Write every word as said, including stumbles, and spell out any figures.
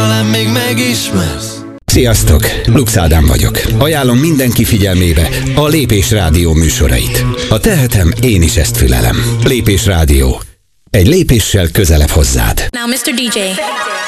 talán még megismersz. Sziasztok, Lux Ádám vagyok. Ajánlom mindenki figyelmébe a Lépés Rádió műsorait. Ha tehetem, én is ezt fülelem. Lépés Rádió. Egy lépéssel közelebb hozzád. Now, mister dé dzsé.